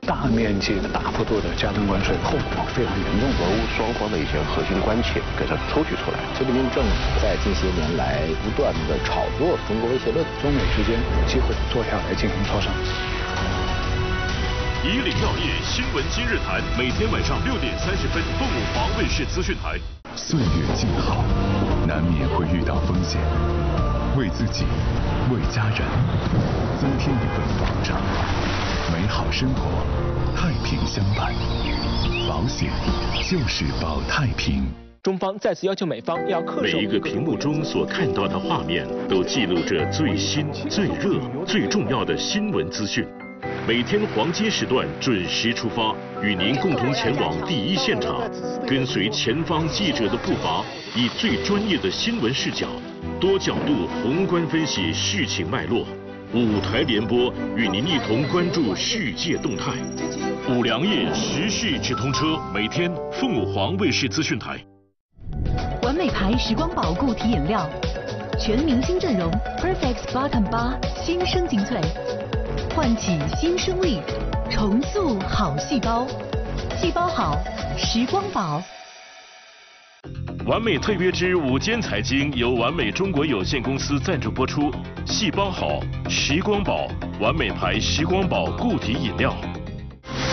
大面积的、大幅度的加征关税，后果非常严重。 俄乌双方的一些核心关切给它抽取出来。 习近平政府在近些年来不断的炒作中国威胁论， 中美之间有机会坐下来进行磋商。 以领要业新闻今日谈，每天晚上6点30分，凤舞华卫视资讯台。 岁月静好，难免会遇到风险，为自己，为家人，增添一份保障，美好生活，太平相伴。保险就是保太平。 中方再次要求美方要恪守每一个屏幕中所看到的画面，都记录着最新、最热、最重要的新闻资讯。每天黄金时段准时出发，与您共同前往第一现场，跟随前方记者的步伐，以最专业的新闻视角，多角度宏观分析事情脉络。5台联播，与您一同关注世界动态。五粮液时事直通车，每天凤舞华卫视资讯台。 完美牌时光宝固体饮料，全明星阵容 ，Perfect Bottom 8新生精粹。唤起新生力，重塑好细胞，细胞好，时光宝。 完美特约之午间财经由完美中国有限公司赞助播出，细胞好，时光宝，完美牌时光宝固体饮料。